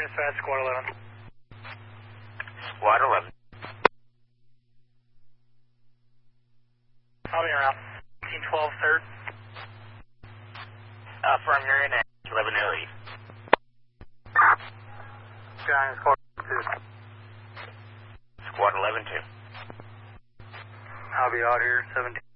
dispatch, squad 11. Squad 11. I'll be around. 1812 third. From you're in at 11 Ellie. Giant squad 2. Squad 11 2. I'll be out here 17.